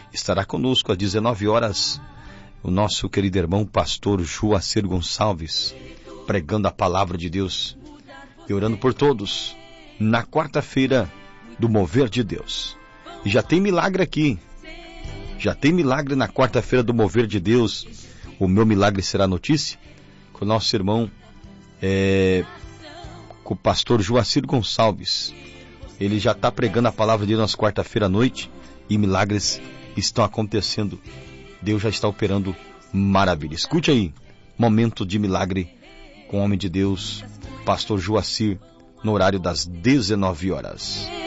estará conosco às 19 horas o nosso querido irmão pastor Joacir Gonçalves, pregando a palavra de Deus e orando por todos, na quarta-feira do Mover de Deus. E já tem milagre aqui, já tem milagre na quarta-feira do Mover de Deus. O meu milagre será notícia, com o nosso irmão, com o pastor Joacir Gonçalves. Ele já está pregando a palavra de Deus na quarta-feira à noite, e milagres estão acontecendo. Deus já está operando maravilha. Escute aí, momento de milagre com o homem de Deus, pastor Joacir, no horário das 19 horas.